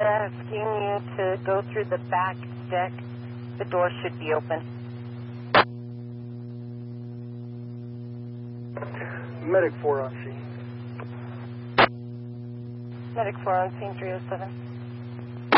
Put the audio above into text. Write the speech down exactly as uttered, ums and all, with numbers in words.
asking you to go through the back deck. The door should be open. Medic four on scene. Medic four on scene three oh seven.